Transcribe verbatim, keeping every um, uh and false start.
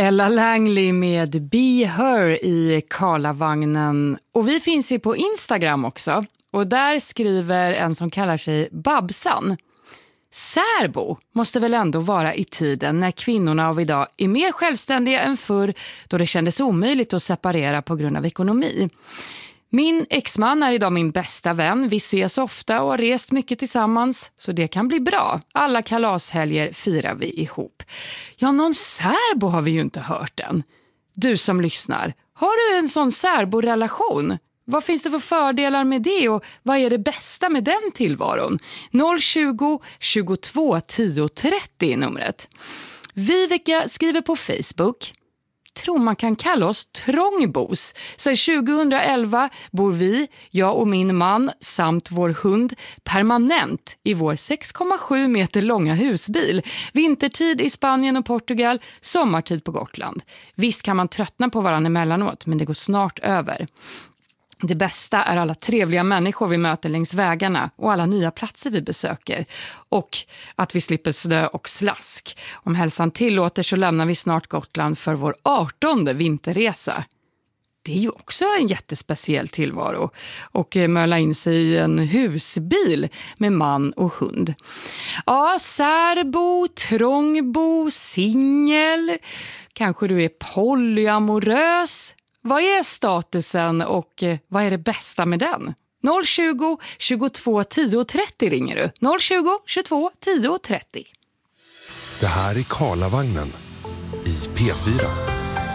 Ella Langley med Be Her i Karlavagnen. Och vi finns ju på Instagram också. Och där skriver en som kallar sig Babsan: särbo måste väl ändå vara i tiden när kvinnorna av idag är mer självständiga än förr, då det kändes omöjligt att separera på grund av ekonomi. Min exman är idag min bästa vän. Vi ses ofta och har rest mycket tillsammans, så det kan bli bra. Alla kalashelger firar vi ihop. Ja, någon särbo har vi ju inte hört än. Du som lyssnar, har du en sån särborelation? Vad finns det för fördelar med det och vad är det bästa med den tillvaron? noll tjugo, tjugotvå, tio, trettio är numret. Viveka skriver på Facebook: tror man kan kalla oss trångbos. Sedan tjugohundraelva bor vi, jag och min man samt vår hund permanent i vår sex komma sju meter långa husbil. Vintertid i Spanien och Portugal, sommartid på Gotland. Visst kan man tröttna på varandra emellanåt, men det går snart över. Det bästa är alla trevliga människor vi möter längs vägarna och alla nya platser vi besöker. Och att vi slipper snö och slask. Om hälsan tillåter så lämnar vi snart Gotland för vår artonde vinterresa. Det är ju också en jättespeciell tillvaro. Och möla in sig i en husbil med man och hund. Ja, särbo, trångbo, singel. Kanske du är polyamorös. Vad är statusen och vad är det bästa med den? noll tjugo, tjugotvå, tio, trettio ringer du. noll tjugo, tjugotvå, tio, trettio. Det här är Karlavagnen i P fyra.